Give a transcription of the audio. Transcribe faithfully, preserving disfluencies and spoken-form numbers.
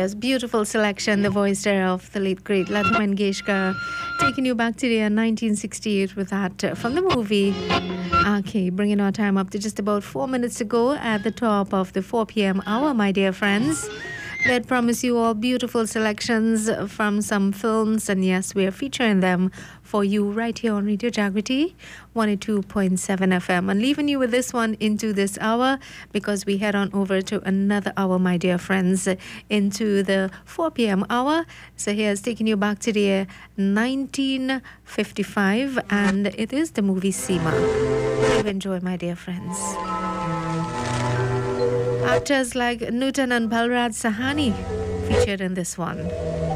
Yes, beautiful selection. The voice there of the late great Lata Mangeshkar, taking you back to the year nineteen sixty-eight with that uh, from the movie. Okay, bringing our time up to just about four minutes to go at the top of the four p.m. hour, my dear friends. That promise you all beautiful selections from some films, and yes, we are featuring them for you right here on Radio Jagriti one oh two point seven F M. And leaving you with this one into this hour because we head on over to another hour, my dear friends, into the four p.m. hour. So here's taking you back to the year nineteen fifty-five, and it is the movie Seema. Do enjoy, my dear friends. Actors like Nutan and Balraj Sahani featured in this one.